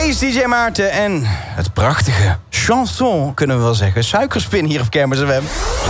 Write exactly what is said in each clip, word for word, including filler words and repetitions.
is D J Maarten en het prachtige chanson, kunnen we wel zeggen. Suikerspin hier op Kermis F M.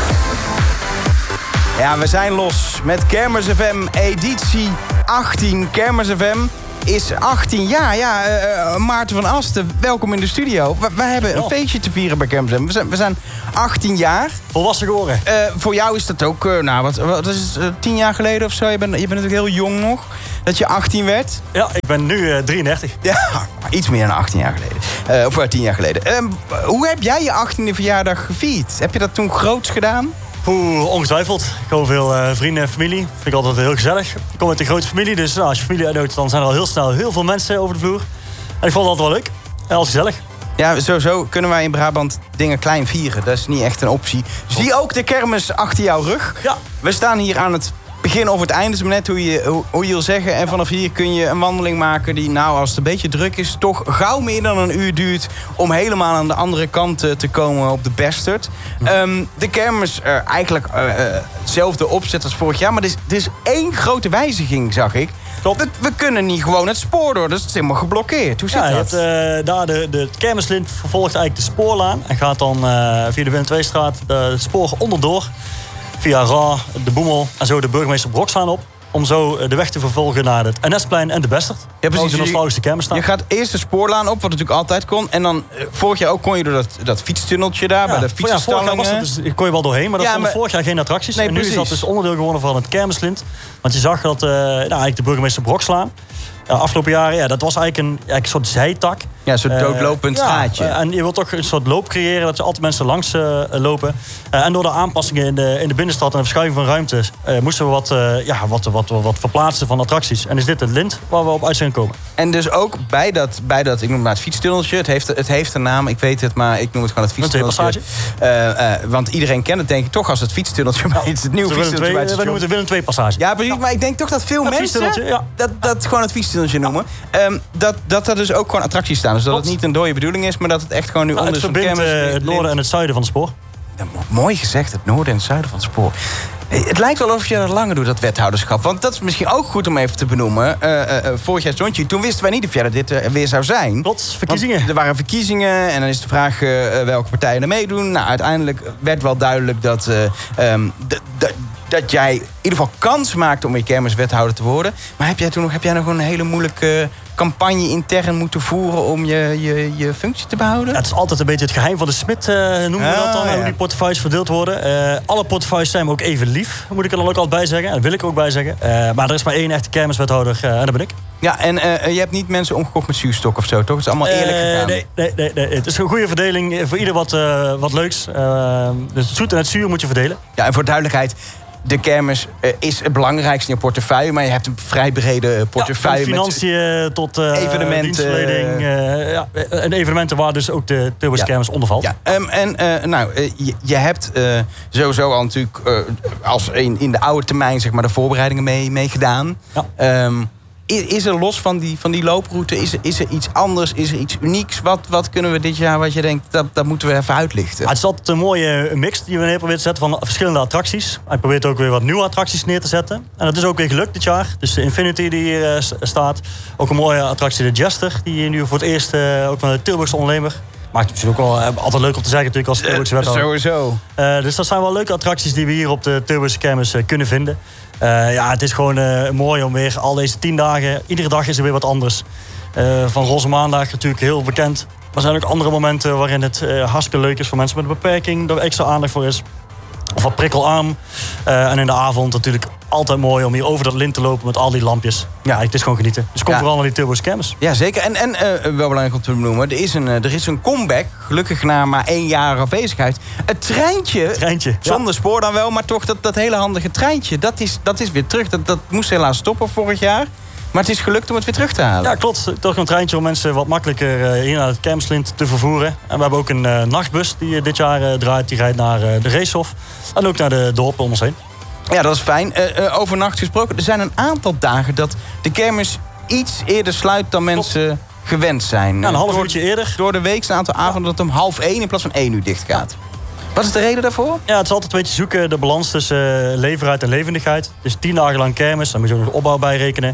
Ja, we zijn los met Kermis F M editie achttien. Kermis F M is achttien jaar. Ja, uh, Maarten van Asten, welkom in de studio. We, we hebben een feestje te vieren bij Kermis F M. We zijn, we zijn achttien jaar. Volwassen geworden. Uh, voor jou is dat ook, uh, nou, wat, wat is het, uh, tien jaar geleden of zo? Je bent, je bent natuurlijk heel jong nog, dat je achttien werd. Ja, ik ben nu uh, drieëndertig. Ja, iets meer dan achttien jaar geleden. Uh, of uh, tien jaar geleden. Uh, hoe heb jij je achttiende verjaardag gevierd? Heb je dat toen groots gedaan? Oeh, ongetwijfeld. Ik kom veel uh, vrienden en familie. Vind ik altijd heel gezellig. Ik kom uit een grote familie, dus nou, als je familie uitnodigt, dan zijn er al heel snel heel veel mensen over de vloer. En ik vond het altijd wel leuk. En altijd gezellig. Ja, sowieso kunnen wij in Brabant dingen klein vieren. Dat is niet echt een optie. Zie ook de kermis achter jouw rug. Ja. We staan hier aan het begin of het einde, is maar net hoe je, hoe, hoe je wil zeggen. En vanaf hier kun je een wandeling maken die, nou, als het een beetje druk is, toch gauw meer dan een uur duurt om helemaal aan de andere kant uh, te komen op de Bastard. Um, de kermis, uh, eigenlijk uh, uh, hetzelfde opzet als vorig jaar, maar er is, er is één grote wijziging, zag ik. Klopt. We, we kunnen niet gewoon het spoor door, dus het is helemaal geblokkeerd. Hoe zit ja, dat? Je hebt, uh, daar de, de kermislint vervolgt eigenlijk de spoorlaan en gaat dan uh, via de Willem twee-straat het spoor onderdoor. Via Ra, de Boemel en zo de burgemeester Brokslaan op. Om zo de weg te vervolgen naar het N S-plein en de Bastard. Ja, precies. De nostalgische kermis staan. Je gaat eerst de spoorlaan op, wat natuurlijk altijd kon. En dan, uh, vorig jaar ook kon je door dat, dat fietstunneltje daar, ja, bij de fietsenstallingen. Ja, vorig jaar was dat dus, kon je wel doorheen, maar dat ja, stonden maar... vorig jaar geen attracties. Nee, en nu precies. is dat dus onderdeel geworden van het kermislint. Want je zag dat uh, nou, eigenlijk de burgemeester Brokslaan, uh, afgelopen jaren, ja, dat was eigenlijk een, eigenlijk een soort zijtak. Ja, een soort doodlopend uh, straatje. Ja, en je wilt toch een soort loop creëren, dat er altijd mensen langs uh, lopen. Uh, en door de aanpassingen in de, in de binnenstad en de verschuiving van ruimte uh, moesten we wat, uh, ja, wat, wat, wat, wat verplaatsen van attracties. En is dit het lint waar we op uit zijn komen. En dus ook bij dat, bij dat ik noem het maar het fietstunneltje. Het heeft, het heeft een naam, ik weet het, maar ik noem het gewoon het fietstunneltje. Uh, uh, want iedereen kent het denk ik toch als het fietstunneltje. Maar het, het nieuwe fietstunneltje bij het We noemen het de Willem twee passage. Ja, precies, ja. Maar ik denk toch dat veel het mensen ja. dat, dat gewoon het fietstunneltje noemen. Um, dat, dat er dus ook gewoon attracties staan. Dus dat Klopt. Het niet een dode bedoeling is, maar dat het echt gewoon nu nou, onder het verbindt uh, het noorden en het zuiden van het spoor. Ja, mooi gezegd, het noorden en het zuiden van het spoor. Het lijkt wel of je dat langer doet, dat wethouderschap. Want dat is misschien ook goed om even te benoemen. Uh, uh, vorig jaar stond je, toen wisten wij niet of jij dat dit uh, weer zou zijn. Klopt, verkiezingen. Want er waren verkiezingen en dan is de vraag uh, welke partijen er meedoen. Nou, uiteindelijk werd wel duidelijk dat, uh, um, d- d- dat jij in ieder geval kans maakt om weer kermiswethouder te worden. Maar heb jij toen nog, heb jij nog een hele moeilijke campagne intern moeten voeren om je, je, je functie te behouden? Ja, het is altijd een beetje het geheim van de smid, uh, noemen we ah, dat dan. Ja. Hoe die portefeuilles verdeeld worden. Uh, alle portefeuilles zijn me ook even lief, moet ik er dan ook altijd bij zeggen. Dat wil ik er ook bij zeggen. Uh, maar er is maar één echte kermiswethouder uh, en dat ben ik. Ja, en uh, je hebt niet mensen omgekocht met zuurstok of zo, toch? Het is allemaal eerlijk uh, gegaan. Nee, nee, nee, nee. Het is een goede verdeling. Voor ieder wat, uh, wat leuks. Uh, dus het zoet en het zuur moet je verdelen. Ja, en voor duidelijkheid, de kermis uh, is het belangrijkste in je portefeuille, maar je hebt een vrij brede portefeuille. Ja, van financiën met tot uh, evenementen. dienstverlening. Uh, ja, en evenementen waar dus ook de Tilburgse ja. kermis onder valt. Ja, um, en uh, nou, uh, je, je hebt uh, sowieso al natuurlijk uh, als in, in de oude termijn zeg maar de voorbereidingen mee, mee gedaan. Ja. Um, Is er los van die, van die looproute, is er, is er iets anders, is er iets unieks? Wat, wat kunnen we dit jaar, wat je denkt, dat, dat moeten we even uitlichten? Ja, het is altijd een mooie mix die we neer proberen te zetten van verschillende attracties. Hij probeert ook weer wat nieuwe attracties neer te zetten. En dat is ook weer gelukt dit jaar. Dus de Infinity die hier uh, staat. Ook een mooie attractie, de Jester, die nu voor het eerst uh, ook van de Tilburgse ondernemer. Maakt het misschien ook wel uh, altijd leuk om te zeggen natuurlijk als Tilburgse wethouder. Uh, sowieso. Uh, dus dat zijn wel leuke attracties die we hier op de Tilburgse kermis uh, kunnen vinden. Uh, ja, het is gewoon uh, mooi om weer al deze tien dagen... Iedere dag is er weer wat anders. Uh, van Roze Maandag natuurlijk heel bekend. Maar er zijn ook andere momenten waarin het uh, hartstikke leuk is voor mensen met een beperking. Dat er extra aandacht voor is. Of wat prikkelarm. Uh, en in de avond natuurlijk altijd mooi om hier over dat lint te lopen met al die lampjes. Ja, ja het is gewoon genieten. Dus kom ja. vooral naar die Tilburgse kermis. Ja, zeker. En, en uh, wel belangrijk om te benoemen, er is, een, uh, er is een comeback. Gelukkig na maar één jaar afwezigheid. Het treintje, treintje zonder ja. spoor dan wel, maar toch dat, dat hele handige treintje. Dat is, dat is weer terug. Dat, dat moest helaas stoppen vorig jaar. Maar het is gelukt om het weer terug te halen. Ja, klopt. Toch een treintje om mensen wat makkelijker uh, hier naar het kermislint te vervoeren. En we hebben ook een uh, nachtbus die uh, dit jaar uh, draait. Die rijdt naar uh, de Racehof. En ook naar de dorpen om ons heen. Ja, dat is fijn. Uh, uh, over nacht gesproken. Er zijn een aantal dagen dat de kermis iets eerder sluit dan mensen klopt. gewend zijn. Ja, een half door, uurtje eerder. Door de week een aantal avonden ja. dat het om half één in plaats van één uur dicht gaat. Wat is de reden daarvoor? Ja, het is altijd een beetje zoeken de balans tussen uh, leverheid en levendigheid. Dus tien dagen lang kermis, daar moet je ook nog de opbouw bij rekenen.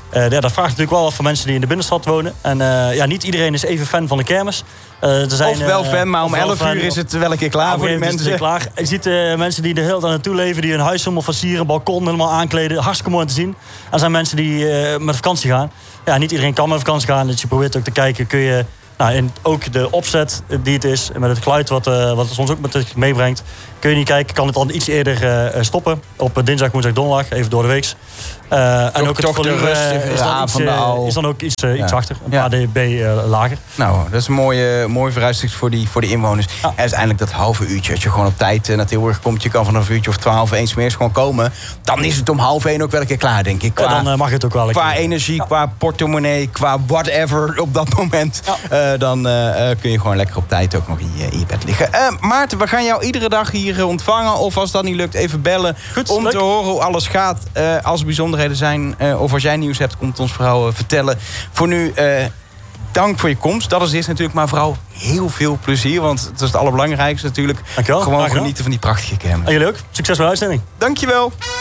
Uh, ja, dat vraagt natuurlijk wel wat van mensen die in de binnenstad wonen. En uh, ja, niet iedereen is even fan van de kermis. Uh, er zijn, of wel fan, maar om elf uur is het wel een keer klaar voor die mensen. Klaar. Je ziet uh, mensen die er heel aan naartoe leven, die hun huis helemaal versieren, balkon helemaal aankleden. Hartstikke mooi te zien. Er zijn mensen die uh, met vakantie gaan. Ja, niet iedereen kan met vakantie gaan. Dus je probeert ook te kijken, kun je... Nou, en ook de opzet die het is, met het geluid wat, uh, wat het soms ook met zich meebrengt. Kun je niet kijken, kan het dan iets eerder uh, stoppen. Op dinsdag, woensdag, donderdag, even door de week. Uh, en ook het volume uh, is, dan iets, uh, is dan ook iets, uh, iets ja. achter, een ja. paar dB uh, lager. Nou, dat is een mooie, mooie vooruitzicht voor die, voor die inwoners. Ja. En uiteindelijk dat halve uurtje, als je gewoon op tijd uh, naar Tilburg komt... je kan vanaf een uurtje of twaalf, één 's middags gewoon komen... dan is het om half één ook wel een keer klaar, denk ik. Qua, ja, dan uh, mag het ook wel. Qua energie, ja. qua portemonnee, qua whatever op dat moment... Ja. Uh, dan uh, kun je gewoon lekker op tijd ook nog in je, in je bed liggen. Uh, Maarten, we gaan jou iedere dag hier ontvangen... of als dat niet lukt, even bellen Goed, om leuk. te horen hoe alles gaat. Uh, als er bijzonderheden zijn... Uh, of als jij nieuws hebt, komt ons vooral uh, vertellen. Voor nu, uh, dank voor je komst. Dat is dit natuurlijk, maar vooral heel veel plezier. Want het is het allerbelangrijkste natuurlijk. Dankjewel. Gewoon genieten van die prachtige kermis. En jullie ook. Succes met de uitzending. Dankjewel.